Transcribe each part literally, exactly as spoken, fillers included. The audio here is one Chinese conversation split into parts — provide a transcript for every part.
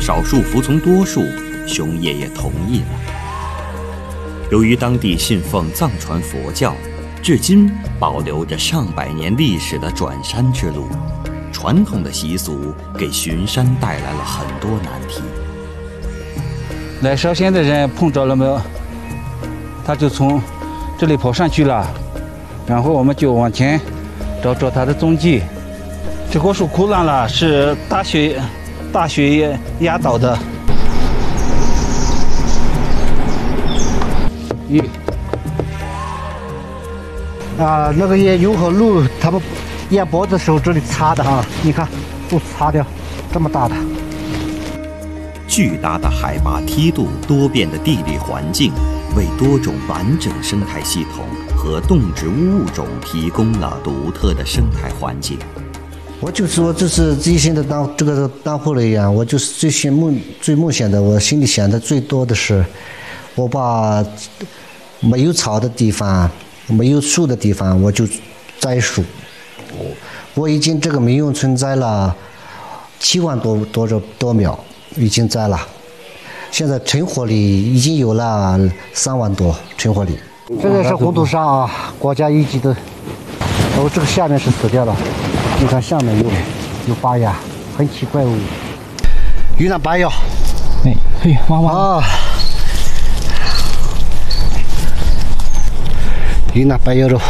少数服从多数，熊爷爷同意了。由于当地信奉藏传佛教，至今保留着上百年历史的转山之路，传统的习俗给巡山带来了很多难题。 来烧仙的人碰着了没有？他就从这里跑上去了，然后我们就往前找找他的踪迹。这棵树枯烂了，是大雪大雪压倒的。一啊，那个也有和路，他们压脖子的时候这里擦的哈，你看都擦掉，这么大的。 巨大的海拔梯度、多变的地理环境，为多种完整生态系统和动植物物种提供了独特的生态环境。 我就说这是这些的当这个当护人员，我就是最羡慕、最梦想的，我心里想的最多的是，我把没有草的地方、没有树的地方，我就栽树。我已经这个民用村栽了七万多多少多苗，已经栽了。现在成活率已经有了三万多成活率。这个是红土沙啊，国家一级的。哦，这个下面是死掉了，你看下面有有发芽，很奇怪哦。云南白药， 哎嘿，哇哇啊！云南白药肉。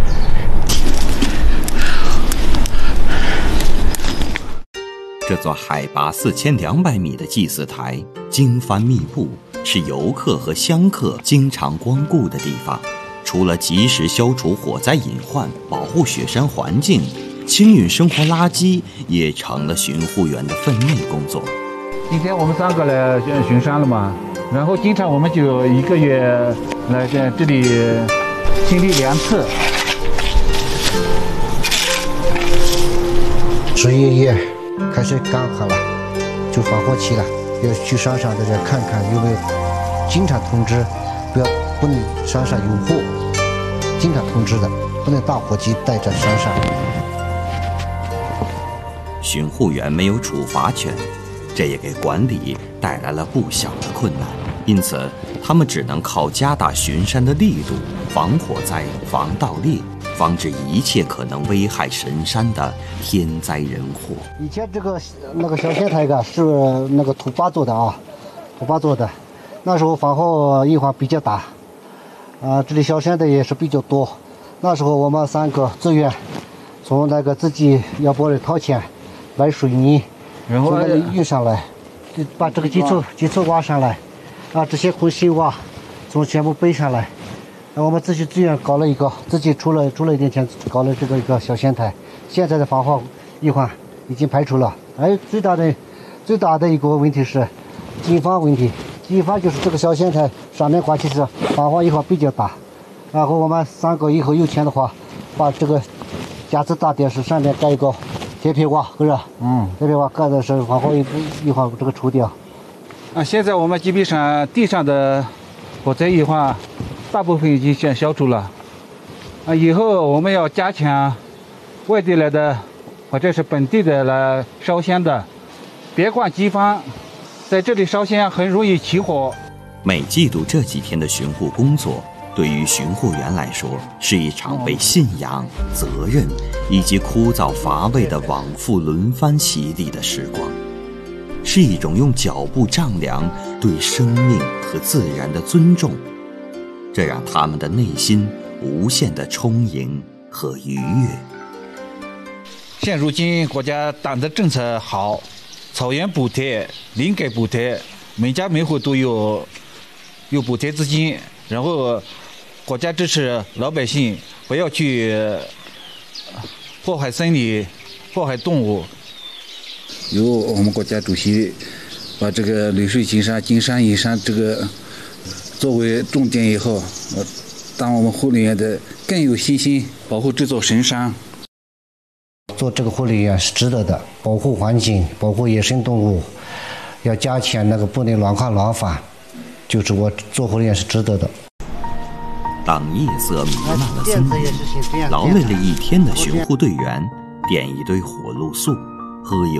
这座海拔四千两百米的祭祀台，经幡密布，是游客和香客经常光顾的地方。除了及时消除火灾隐患、保护雪山环境，清运生活垃圾也成了巡护员的分内工作。 今天我们三个来巡山了嘛，然后经常我们就一个月来在这里清理两次。 十一月开始干旱了，就防火期了，要去山上大家看看有没有，经常通知，不要不能山上有火，经常通知的，不能大火机带在山上。 巡护员没有处罚权，这也给管理带来了不小的困难，因此他们只能靠加大巡山的力度，防火灾、防盗猎，防止一切可能危害神山的天灾人祸。 以前这个那个小仙台个是那个土巴做的啊，土巴做的，那时候防火隐患比较大，啊，这里小仙的也是比较多。那时候我们三个自愿从那个自己要不人掏钱买水泥， 然后运上来，把这个基础基础挖上来，啊，这些空心挖从全部背上来。我们自己自愿搞了一个，自己出了出了一点钱，搞了这个一个小仙台。现在的防火隐患已经排除了。还有最大的最大的一个问题是经幡问题。经幡就是这个小仙台上面挂起是防火隐患比较大。然后我们三个以后有钱的话，把这个架子大电视上面盖一个铁皮瓦，是吧？嗯，铁皮瓦盖的是防火隐患这个除掉。 啊，现在我们基本上地上的火灾隐患大部分已经先消除了，啊，以后我们要加强外地来的或者是本地的来烧香的，别挂机幡，在这里烧香很容易起火。 每季度这几天的巡护工作，对于巡护员来说，是一场被信仰、责任以及枯燥乏味的往复轮番洗礼的时光，是一种用脚步丈量对生命和自然的尊重。这让他们的内心无限的充盈和愉悦。 现如今国家党的政策好，草原补贴、林改补贴，每家每户都有有补贴资金，然后国家支持老百姓不要去祸害森林、祸害动物。 由我们国家主席把这个绿水青山、金山银山这个作为重点以后，呃，当我们护林员的更有信心保护这座神山。 做这个护林员是值得的，保护环境，保护野生动物，要加强那个不能乱砍乱伐，就是我做护林员是值得的。 当夜色弥漫了森林，劳累了一天的巡护队员点一堆火露宿，喝一